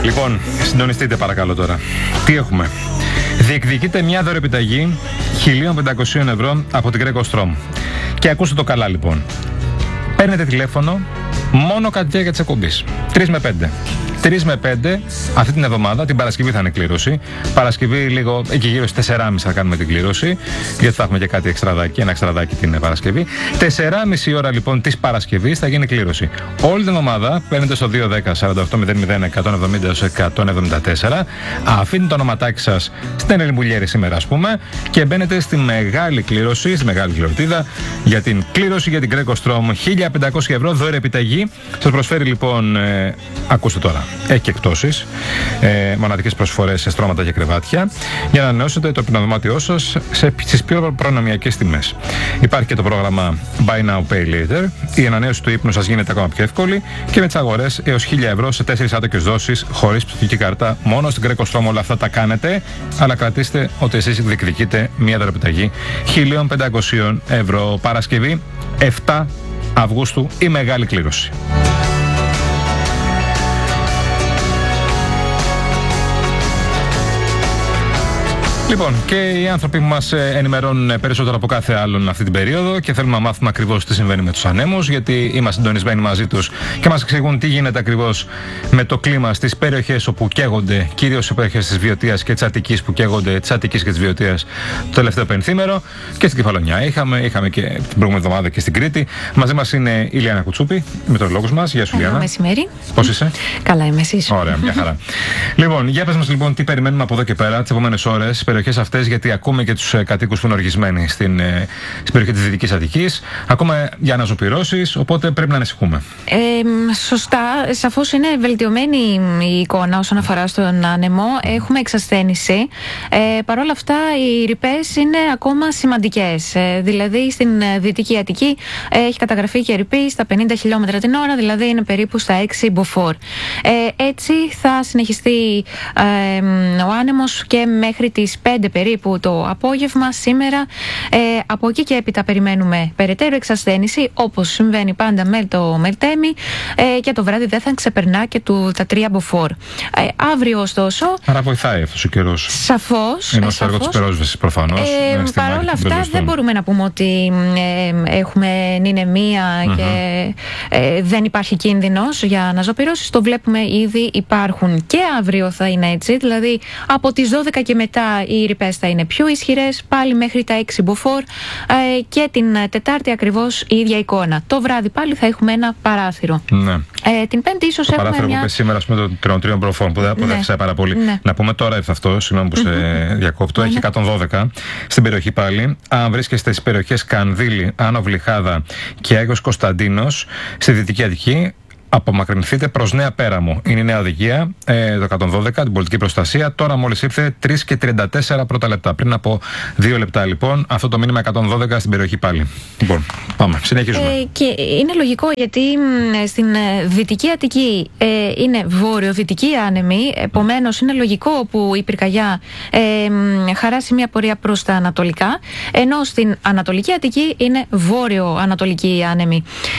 Λοιπόν, συντονιστείτε παρακαλώ τώρα. Τι έχουμε? Διεκδικείται μια δωρεπιταγή 1.500 ευρώ από την Greco Strom. Και ακούστε το καλά λοιπόν. Παίρνετε τηλέφωνο μόνο κατά τη διάρκεια της εκπομπής. 3 με 5. 3 με 5 αυτή την εβδομάδα, την Παρασκευή θα είναι κλήρωση. Παρασκευή λίγο εκεί γύρω στις 4.30 θα κάνουμε την κλήρωση, γιατί θα έχουμε και κάτι εξτραδάκι, ένα εξτραδάκι την Παρασκευή. 4.30 ώρα λοιπόν της Παρασκευής θα γίνει κλήρωση. Όλη την εβδομάδα παίρνετε στο 210-4800-170-174, αφήνετε το ονοματάκι σας στην Ελμπουλιέρη σήμερα ας πούμε και μπαίνετε στη μεγάλη κλήρωση, στη μεγάλη κληροτίδα για την κλήρωση για την Greco Strom. 1.500 ευρώ δώρο επιταγή. Σας προσφέρει λοιπόν, ακούστε τώρα. Έχει και εκπτώσεις, μοναδικές προσφορές σε στρώματα και κρεβάτια για να ανανεώσετε το πινοδωμάτιό σας στις πιο προνομιακές τιμές. Υπάρχει και το πρόγραμμα Buy Now Pay Later. Η ανανέωση του ύπνου σας γίνεται ακόμα πιο εύκολη και με τις αγορές έως 1.000 ευρώ σε 4 άτοκες δόσεις χωρίς ψηφιακή κάρτα. Μόνο στην Greco Strom όλα αυτά τα κάνετε, αλλά κρατήστε ότι εσείς διεκδικείτε μια δωρεπιταγή 1.500 ευρώ. Παρασκευή 7 Αυγούστου η μεγάλη κλήρωση. Λοιπόν, και οι άνθρωποι που μας ενημερώνουν περισσότερο από κάθε άλλον αυτή την περίοδο και θέλουμε να μάθουμε ακριβώς τι συμβαίνει με τους ανέμους, γιατί είμαστε συντονισμένοι μαζί τους και μας εξηγούν τι γίνεται ακριβώς με το κλίμα στις περιοχές όπου καίγονται, κυρίως στις περιοχές της Βιωτίας και της Αττικής που καίγονται, της Αττικής και της Βιωτίας το τελευταίο πενθήμερο, και στην Κεφαλονιά είχαμε και την προηγούμενη εβδομάδα και στην Κρήτη. Μαζί μας είναι η Λιάννα Κουτσούπη, μετεωρολόγος μας. Γεια σου, Λιάννα. Μεσημέρι. Πώς είσαι? Καλά, είμαι εσείς? Ωραία, μια χαρά. Λοιπόν, για πες μας λοιπόν τι περιμένουμε από εδώ και πέρα τις επόμενες ώρες. Περιοχές αυτές, γιατί ακούμε και τους κατοίκους που είναι οργισμένοι στην περιοχή της Δυτικής Αττικής. Ακούμε για αναζωπυρώσεις, οπότε πρέπει να ανησυχούμε. Σωστά. Σαφώς είναι βελτιωμένη η εικόνα όσον αφορά στον άνεμο. Έχουμε εξασθένηση. Παρ' όλα αυτά, οι ρηπές είναι ακόμα σημαντικές. Δηλαδή, στην Δυτική Αττική έχει καταγραφεί και ρηπή στα 50 χιλιόμετρα την ώρα, δηλαδή είναι περίπου στα 6 μποφόρ. Έτσι θα συνεχιστεί ο άνεμος και μέχρι τις 5 περίπου το απόγευμα σήμερα. Από εκεί και έπειτα περιμένουμε περαιτέρω εξασθένηση, όπως συμβαίνει πάντα με το Μελτέμι, και το βράδυ δεν θα ξεπερνά και τα 3 μποφόρ. Αύριο ωστόσο... Άρα βοηθάει αυτός ο καιρός. Σαφώς. Είναι στο έργο της πυρόσβεσης προφανώς. Παρ' όλα αυτά δεν μπορούμε να πούμε ότι έχουμε νηνεμία και δεν υπάρχει κίνδυνος για αναζωπυρώσεις. Το βλέπουμε ήδη, υπάρχουν, και αύριο θα είναι έτσι, δηλαδή από τις 12 και μετά οι ρηπές θα είναι πιο ισχυρές, πάλι μέχρι τα 6 μποφόρ, και την Τετάρτη ακριβώς η ίδια εικόνα. Το βράδυ πάλι θα έχουμε ένα παράθυρο. Ναι. Την Πέμπτη ίσως έχουμε παράθυρο μια... που είπε σήμερα των τριών προφόρων που δεν έφτασε πάρα πολύ. Ναι. Να πούμε τώρα ήρθε αυτό, συγγνώμη που σε διακόπτω. Έχει 112 στην περιοχή πάλι. Αν βρίσκεστε στις περιοχές Κανδύλη, Άνω Βλυχάδα και Άγιος Κωνσταντίνος στη Δυτική Αττική, απομακρυνθείτε προς Νέα Πέραμο. Είναι η νέα οδηγία, το 112, την πολιτική προστασία. Τώρα μόλις ήρθε 3 και 34 πρώτα λεπτά. Πριν από 2 λεπτά λοιπόν, αυτό το μήνυμα 112 στην περιοχή πάλι. Λοιπόν, πάμε, συνεχίζουμε. Και είναι λογικό, γιατί στην Δυτική Αττική είναι βόρειο-δυτική άνεμη, επομένως είναι λογικό που η πυρκαγιά χαράσει μια πορεία προς τα ανατολικά, ενώ στην Ανατολική Αττική είναι βόρειο-ανατολική άνεμη.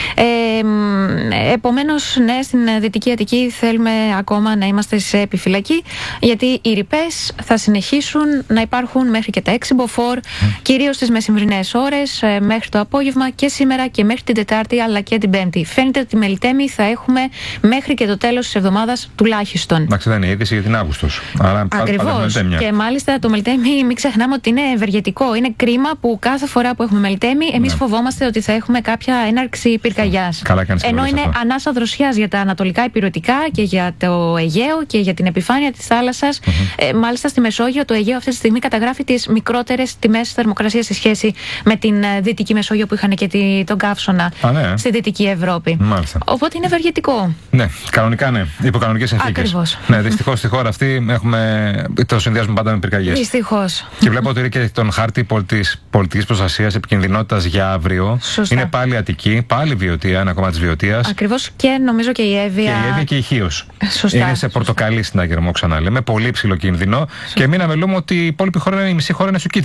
Επομένως, ναι, στην Δυτική Αττική θέλουμε ακόμα να είμαστε σε επιφυλακή, γιατί οι ρηπές θα συνεχίσουν να υπάρχουν μέχρι και τα 6 μποφόρ, κυρίως στις μεσημβρινές ώρες, μέχρι το απόγευμα και σήμερα και μέχρι την Τετάρτη αλλά και την Πέμπτη. Φαίνεται ότι τη Μελτέμι θα έχουμε μέχρι και το τέλος της εβδομάδας τουλάχιστον. Εντάξει, δεν είναι είδηση για την Αύγουστος. Ακριβώς. Και μάλιστα το Μελτέμι, μην ξεχνάμε ότι είναι ευεργετικό. Είναι κρίμα που κάθε φορά που έχουμε Μελτέμι, εμείς φοβόμαστε ότι θα έχουμε κάποια έναρξη πυρκαγιάς. Ενώ είναι ανάσα δροσιά για τα ανατολικά υπηρετικά και για το Αιγαίο και για την επιφάνεια της θάλασσας. Μάλιστα στη Μεσόγειο, το Αιγαίο αυτή τη στιγμή καταγράφει τις μικρότερες τιμές θερμοκρασίας σε σχέση με την Δυτική Μεσόγειο που είχαν και τον καύσωνα στη Δυτική Ευρώπη. Μάλιστα. Οπότε είναι ευεργετικό. Ναι, κανονικά ναι. Υπό κανονικές συνθήκες. Ακριβώς. Ναι, δυστυχώς στη χώρα αυτή το συνδυάζουμε πάντα με πυρκαγιές. Δυστυχώς. Και βλέπω ότι είναι και τον χάρτη πολιτικής προστασίας επικινδυνότητας για αύριο. Σωστά. Είναι πάλι Αττική, πάλι Βιωτία, ένα κομμάτι της Βιωτίας. Ακριβώς, και νομίζω και η Εύβοια. Και η Εύβοια και η Χίος. Σωστά. Είναι σε πορτοκαλί στην Αγερμό, ξαναλέμε. Πολύ υψηλό κίνδυνο. Και μην αμελούμε ότι η υπόλοιπη χώρα, η μισή χώρα είναι στο κίτρινο.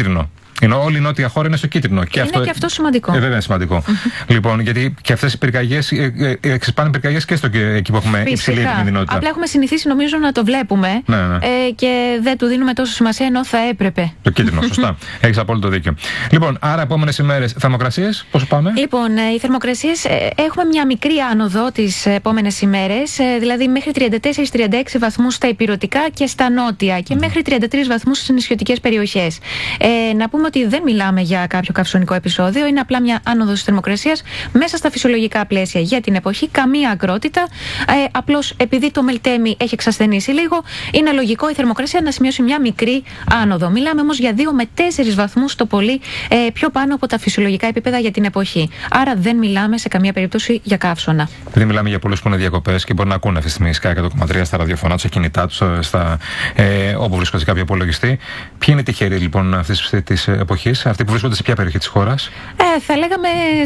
Όλη η νότια χώρα είναι στο κίτρινο. Και αυτό σημαντικό. Βέβαια είναι σημαντικό. Λοιπόν, γιατί και αυτές οι πυρκαγιές ξεσπάνε πυρκαγιές και εκεί που έχουμε υψηλή επικινδυνότητα. Απλά έχουμε συνηθίσει νομίζω να το βλέπουμε και δεν του δίνουμε τόσο σημασία ενώ θα έπρεπε. Το κίτρινο, σωστά. Έχεις απόλυτο δίκιο. Λοιπόν, άρα επόμενες ημέρες θερμοκρασίες, πόσο πάμε? Λοιπόν, οι θερμοκρασίες έχουμε μια μικρή άνοδο τις επόμενες ημέρες, δηλαδή μέχρι 34-36 βαθμούς στα ηπειρωτικά και στα νότια και μέχρι 33 βαθμούς στις νησιωτικές περιοχές. Να πούμε ότι δεν μιλάμε για κάποιο καυσονικό επεισόδιο, είναι απλά μια άνοδος της θερμοκρασίας μέσα στα φυσιολογικά πλαίσια για την εποχή, καμία ακρότητα. Απλώς επειδή το Μελτέμι έχει εξασθενήσει λίγο, είναι λογικό η θερμοκρασία να σημειώσει μια μικρή άνοδο. Μιλάμε όμως για 2 με 4 βαθμούς το πολύ πιο πάνω από τα φυσιολογικά επίπεδα για την εποχή. Άρα δεν μιλάμε σε καμία περίπτωση για καύσωνα. Δεν μιλάμε για πολλούς που είναι διακοπές και μπορεί να ακούνε αυτή τη στιγμή Sky 100,3 στα ραδιοφωνά τους, στα κινητά τους, όπου βρίσκονται σε κάποιο υπολογιστή. Ποιοι είναι τυχεροί λοιπόν αυτή τη εποχή, αυτοί που βρίσκονται σε ποια περιοχή της χώρας? Θα λέγαμε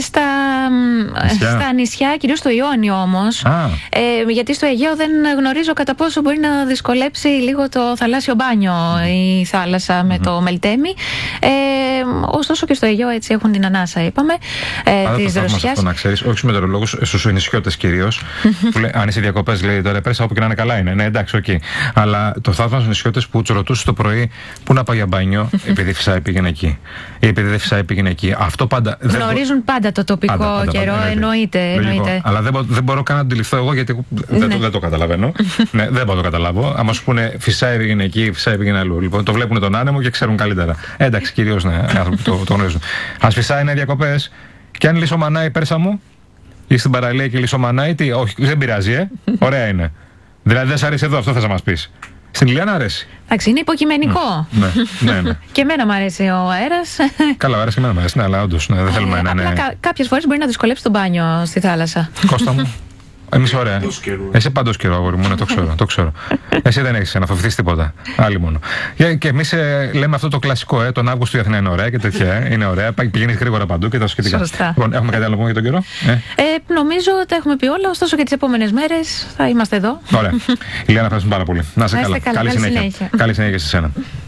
στα νησιά, κυρίως στο Ιόνιο όμως. Γιατί στο Αιγαίο δεν γνωρίζω κατά πόσο μπορεί να δυσκολέψει λίγο το θαλάσσιο μπάνιο η θάλασσα με το Μελτέμι. Ωστόσο και στο Αιγαίο έτσι έχουν την ανάσα, είπαμε, της δροσιάς. Αυτό να ξέρεις, όχι στους μετεωρολόγους, στους νησιώτες κυρίως. Που λέει, αν είσαι διακοπές, λέει τώρα πέρσι, όπου και να είναι καλά είναι. Ναι, εντάξει, οκ. Αλλά το θαύμα στους νησιώτες που τους ρωτούσε το πρωί πού να πάει για μπάνιο, επειδή φυσάει πήγαινε εκεί. Ή επειδή δεν φυσάει πήγαινε εκεί. Αυτό πάντα. Γνωρίζουν πάντα το τοπικό καιρό, εννοείται. Αλλά δεν μπορώ καν να το αντιληφθώ εγώ γιατί δεν το καταλαβαίνω. Ναι, δεν μπορώ να το καταλάβω. Άμα σου πούνε φυσάει πήγαινε εκεί, φυσάει πήγαινε αλλού. Λοιπόν, το βλέπουν τον άνεμο και ξέρουν καλύτερα. Εντάξει, κυρίως ναι, άνθρωποι το γνωρίζουν. Ας φυσάει είναι διακοπές και αν λισομανάει πέρσα μου ή στην παραλία και λισομανάει, τι, όχι, δεν πειράζει, ωραία είναι. Δηλαδή δεν σ' αρέσει εδώ, αυτό θα μας πεις. Στην Ηλιάνα αρέσει. Εντάξει, είναι υποκειμενικό. Ναι. Και εμένα μου αρέσει ο αέρας. Καλά, ο αέρας και εμένα μου αρέσει, αλλά όντως δεν θέλουμε να είναι. Κάποιες φορές μπορεί να δυσκολέψει το μπάνιο στη θάλασσα. Κώστα μου. Εμείς ωραία. Εσύ παντός καιρό, αγόρι μου, το ξέρω. Εσύ δεν έχεις να φοβηθείς τίποτα. Άλλοι μόνο. Και εμείς λέμε αυτό το κλασικό, τον Αύγουστο η Αθήνα είναι ωραία και τέτοια. Είναι ωραία. Πηγαίνει γρήγορα παντού και τα σχετικά. Σωστά. Λοιπόν, έχουμε κάτι άλλο για τον καιρό? Νομίζω ότι τα έχουμε πει όλα, ωστόσο και τις επόμενες μέρες θα είμαστε εδώ. Ωραία. Ηλιάνα, ευχαριστούμε πάρα πολύ. Να είσαι καλά. Καλή συνέχεια σε σένα.